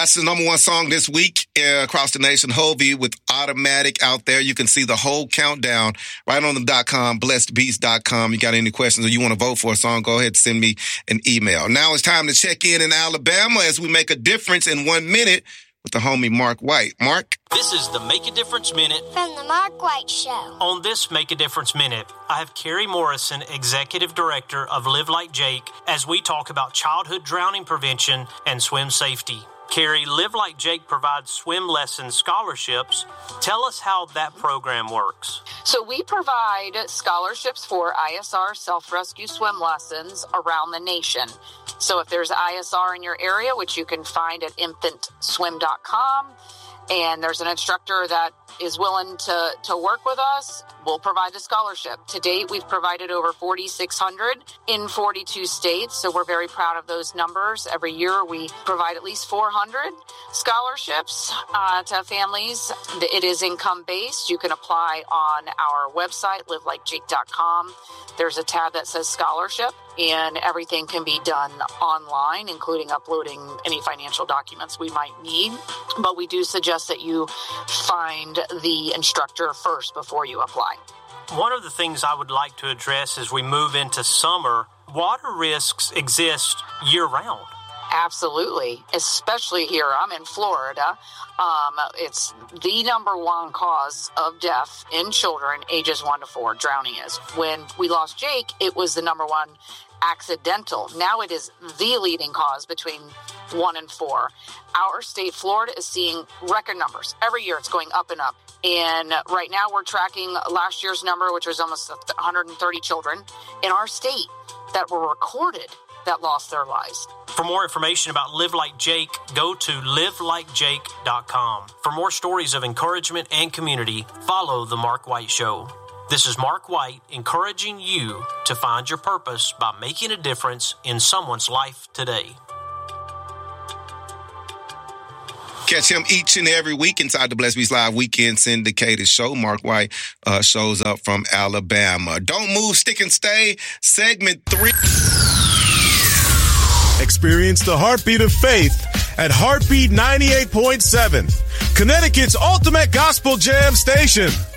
That's the number one song this week across the nation. Hovey with Automatic out there. You can see the whole countdown right on the .com, blessedbeats.com. You got any questions or you want to vote for a song, go ahead and send me an email. Now it's time to check in Alabama as we make a difference in 1 minute with the homie Mark White. Mark? This is the Make a Difference Minute from the Mark White Show. On this Make a Difference Minute, I have Carrie Morrison, Executive Director of Live Like Jake, as we talk about childhood drowning prevention and swim safety. Carrie, Live Like Jake provides swim lesson scholarships. Tell us how that program works. So we provide scholarships for ISR self-rescue swim lessons around the nation. So if there's ISR in your area, which you can find at infantswim.com, and there's an instructor that is willing to work with us, we'll provide the scholarship. To date, we've provided over 4,600 in 42 states, so we're very proud of those numbers. Every year, we provide at least 400 scholarships to families. It is income-based. You can apply on our website, livelikejake.com. There's a tab that says scholarship, and everything can be done online, including uploading any financial documents we might need. But we do suggest that you find the instructor first before you apply. One of the things I would like to address as we move into summer, water risks exist year-round. Absolutely, especially here. I'm in Florida. It's the number one cause of death in children ages 1 to 4, drowning is. When we lost Jake, it was the number one accidental. Now it is the leading cause between 1 and 4. Our state, Florida, is seeing record numbers. Every year it's going up and up. And right now we're tracking last year's number, which was almost 130 children in our state that were recorded that lost their lives. For more information about Live Like Jake, go to livelikejake.com. For more stories of encouragement and community, follow The Mark White Show. This is Mark White encouraging you to find your purpose by making a difference in someone's life today. Catch him each and every week inside the Blessed Beats Live Weekend syndicated show. Mark White shows up from Alabama. Don't move, stick and stay. Segment 3. Experience the heartbeat of faith at Heartbeat 98.7, Connecticut's ultimate gospel jam station.